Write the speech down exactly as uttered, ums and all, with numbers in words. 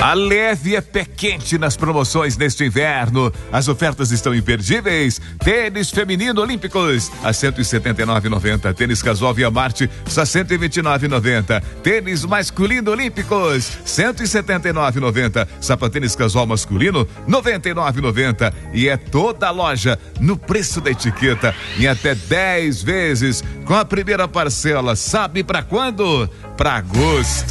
A leve é pé quente nas promoções neste inverno. As ofertas estão imperdíveis. Tênis feminino olímpicos a cento e setenta e nove reais e noventa centavos. Tênis casual Via Marte só cento e vinte e nove reais e noventa centavos. Tênis masculino olímpicos cento e setenta e nove reais e noventa centavos. Sapatênis casual masculino noventa e nove reais e noventa centavos. E é toda a loja no preço da etiqueta em até dez vezes com a primeira parcela. Sabe pra quando? Pra agosto.